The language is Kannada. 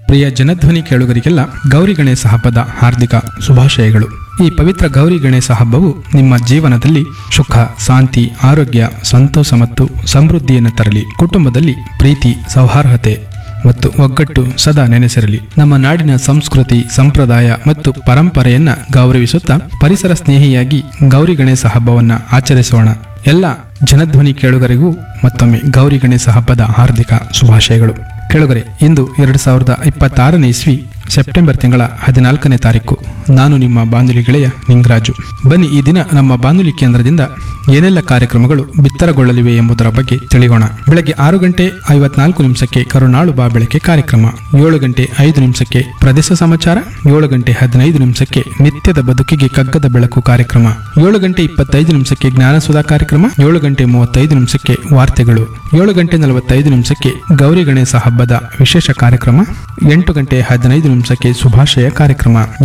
ಪ್ರಿಯ ಜನಧ್ವನಿ ಕೇಳುಗರಿಗೆಲ್ಲ ಗೌರಿ ಗಣೇಶ ಹಬ್ಬದ ಹಾರ್ದಿಕ ಶುಭಾಶಯಗಳು. ಈ ಪವಿತ್ರ ಗೌರಿ ಗಣೇಶ ಹಬ್ಬವು ನಿಮ್ಮ ಜೀವನದಲ್ಲಿ ಸುಖ, ಶಾಂತಿ, ಆರೋಗ್ಯ, ಸಂತೋಷ ಮತ್ತು ಸಮೃದ್ಧಿಯನ್ನು ತರಲಿ. ಕುಟುಂಬದಲ್ಲಿ ಪ್ರೀತಿ, ಸೌಹಾರ್ದತೆ ಮತ್ತು ಒಗ್ಗಟ್ಟು ಸದಾ ನೆನೆಸಿರಲಿ. ನಮ್ಮ ನಾಡಿನ ಸಂಸ್ಕೃತಿ, ಸಂಪ್ರದಾಯ ಮತ್ತು ಪರಂಪರೆಯನ್ನ ಗೌರವಿಸುತ್ತಾ ಪರಿಸರ ಸ್ನೇಹಿಯಾಗಿ ಗೌರಿ ಗಣೇಶ ಹಬ್ಬವನ್ನ ಆಚರಿಸೋಣ. ಎಲ್ಲ ಜನಧ್ವನಿ ಕೇಳುಗರಿಗೂ ಮತ್ತೊಮ್ಮೆ ಗೌರಿ ಗಣೇಶ ಹಬ್ಬದ ಹಾರ್ದಿಕ ಶುಭಾಶಯಗಳು. ಕೇಳುಗರೆ, ಇಂದು 2026ನೇ ಇಸ್ವಿ ಸೆಪ್ಟೆಂಬರ್ ತಿಂಗಳ 14ನೇ ತಾರೀಕು. ನಾನು ನಿಮ್ಮ ಬಾನುಲಿ ಗೆಳೆಯ ನಿಂಗರಾಜು. ಬನ್ನಿ, ಈ ದಿನ ನಮ್ಮ ಬಾನುಲಿ ಕೇಂದ್ರದಿಂದ ಏನೆಲ್ಲ ಕಾರ್ಯಕ್ರಮಗಳು ಬಿತ್ತರಗೊಳ್ಳಲಿವೆ ಎಂಬುದರ ಬಗ್ಗೆ ತಿಳಿಯೋಣ. ಬೆಳಗ್ಗೆ 6:54 ಕರುನಾಳು ಬಾ ಬೆಳಕೆ ಕಾರ್ಯಕ್ರಮ, 7:05 ಪ್ರದೇಶ ಸಮಾಚಾರ, 7:15 ನಿತ್ಯದ ಬದುಕಿಗೆ ಕಗ್ಗದ ಬೆಳಕು ಕಾರ್ಯಕ್ರಮ, 7:25 ಜ್ಞಾನಸುಧಾ ಕಾರ್ಯಕ್ರಮ, 7:35 ವಾರ್ತೆಗಳು, 7:45 ಗೌರಿ ಗಣೇಶ ಹಬ್ಬದ ವಿಶೇಷ ಕಾರ್ಯಕ್ರಮ, 8:15 ಶುಭಾಶಯ ಕಾರ್ಯಕ್ರಮ,